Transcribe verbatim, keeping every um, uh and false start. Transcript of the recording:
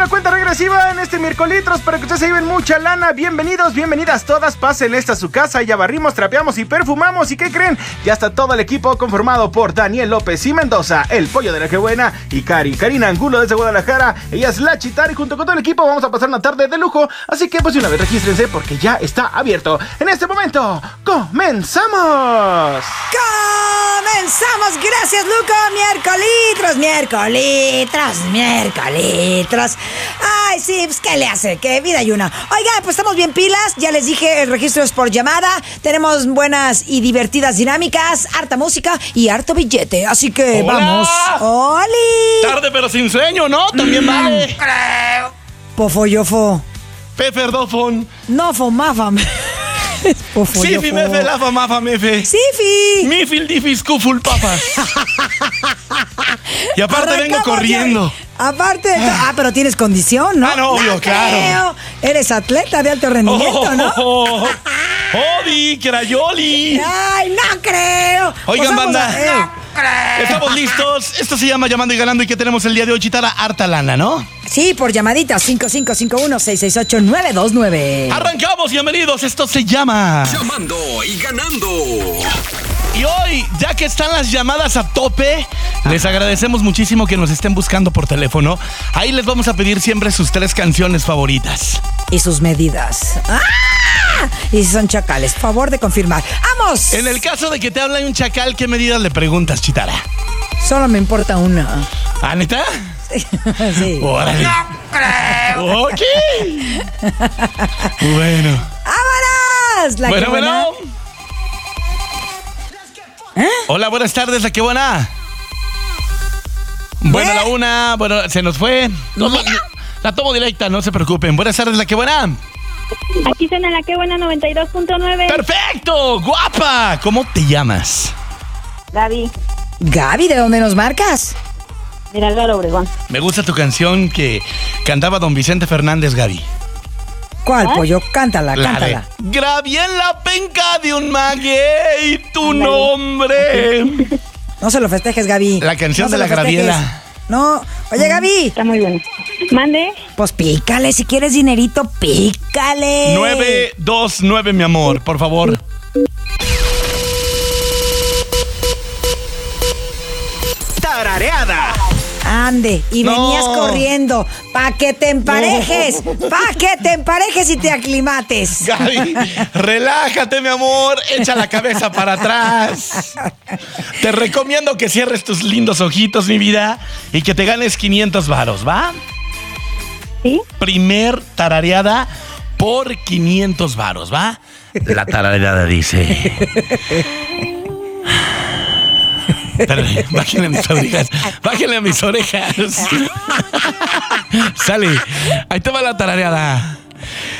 la cuenta regresiva en este miércoles para que ustedes se lleven mucha lana. Bienvenidos, bienvenidas todas. Pasen esta a su casa. Ya barrimos, trapeamos y perfumamos. ¿Y qué creen? Ya está todo el equipo conformado por Daniel López y Mendoza, el pollo de la que buena, y Cari, Karina Angulo desde Guadalajara. Ella es la Chitara y junto con todo el equipo vamos a pasar una tarde de lujo. Así que pues de una vez regístrense porque ya está abierto. En este momento, ¡comenzamos! ¡Comenzamos! Gracias, Luco. Miércolitros, miércolitros, miércolitros. Ay, sí, pues ¿qué le hace? Que vida y una. Oiga, pues estamos bien pilas. Ya les dije, el registro es por llamada. Tenemos buenas y divertidas dinámicas, harta música y harto billete. Así que ¡Hola! vamos. ¡Oli! Tarde pero sin sueño, ¿no? También vale. Pofoyofo. Peferdofon. No fomafam. Sifi mefe lafa mafa mefe. Sifi. Mifil difis kuful papas. Y aparte vengo Arrancamos corriendo. ya. Aparte de to- Ah, pero tienes condición, ¿no? Ah, no, obvio, claro. creo. Eres atleta de alto rendimiento, Oh, ¿no? oh, oh, Odi, Crayoli. Ay, no creo. Oigan, Pues vamos banda. a- eh, Estamos listos. Esto se llama Llamando y Ganando. ¿Y qué tenemos el día de hoy, Chitara? Harta lana, ¿no? Sí, por llamadita cinco cinco cinco uno seis seis ocho nueve dos nueve. Arrancamos, bienvenidos. Esto se llama Llamando y Ganando. Y hoy, ya que están las llamadas a tope, les agradecemos muchísimo que nos estén buscando por teléfono. Ahí les vamos a pedir siempre sus tres canciones favoritas. Y sus medidas. ¡Ah! Y si son chacales, favor de confirmar. ¡Vamos! En el caso de que te hable un chacal, ¿qué medidas le preguntas, Chitara? Solo me importa una. ¿Ah, neta? Sí. Órale. Ok. Bueno. ¡Vámonos! La Bueno, que bueno. buena. Hola, buenas tardes, ¿a qué buena? Bueno, la una, bueno, se nos fue. No, no, la tomo directa, no se preocupen. Buenas tardes, la que buena. Aquí suena la que buena noventa y dos punto nueve. ¡Perfecto! ¡Guapa! ¿Cómo te llamas? Gaby, Gaby, ¿de dónde nos marcas? mira Álvaro Obregón. Me gusta tu canción que cantaba don Vicente Fernández, Gaby. ¿Cuál, ¿Ah? pollo? Cántala, La de cántala. Grabé en la penca de un maguey tu Ándale. nombre. No se lo festejes, Gaby. La canción No se de la lo festejes. Graviela. No. Oye, Gaby. Está muy bueno. Mande. Pues pícale, si quieres dinerito, pícale. nueve dos nueve, mi amor, por favor. Tarareada. Ande, y No. venías corriendo. Pa' que te emparejes. Pa' que te emparejes y te aclimates. Gaby, relájate, mi amor. Echa la cabeza para atrás. Te recomiendo que cierres tus lindos ojitos, mi vida, y que te ganes quinientos varos, ¿va? ¿Sí? Primer tarareada por quinientos varos, ¿va? La tarareada dice... Espérame, bájenle a mis orejas. Bájenle a mis orejas. Sale. Ahí te va la tarareada.